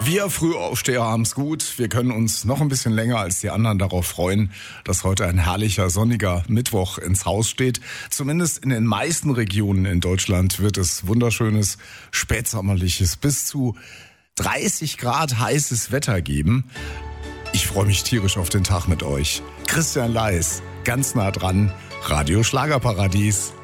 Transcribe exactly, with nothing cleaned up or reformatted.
Wir Frühaufsteher haben's gut. Wir können uns noch ein bisschen länger als die anderen darauf freuen, dass heute ein herrlicher, sonniger Mittwoch ins Haus steht. Zumindest in den meisten Regionen in Deutschland wird es wunderschönes, spätsommerliches, bis zu dreißig Grad heißes Wetter geben. Ich freue mich tierisch auf den Tag mit euch. Christian Leis, ganz nah dran, Radio Schlagerparadies.